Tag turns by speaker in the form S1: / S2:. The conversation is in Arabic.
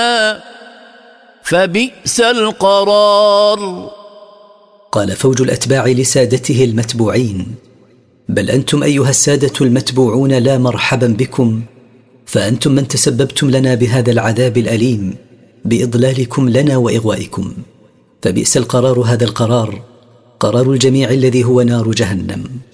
S1: فبئس القرار.
S2: قال فوج الأتباع لسادته المتبوعين: بل أنتم أيها السادة المتبوعون لا مرحبا بكم، فأنتم من تسببتم لنا بهذا العذاب الأليم بإضلالكم لنا وإغوائكم. فبئس القرار، هذا القرار قرار الجميع الذي هو نار جهنم.